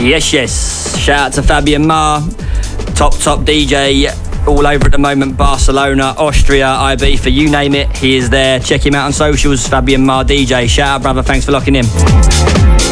Yes. Shout out to Fabian Mar, top DJ all over at the moment. Barcelona, Austria, Ibiza, you name it, he is there. Check him out on socials, Fabian Mar DJ. Shout out, brother. Thanks for locking in.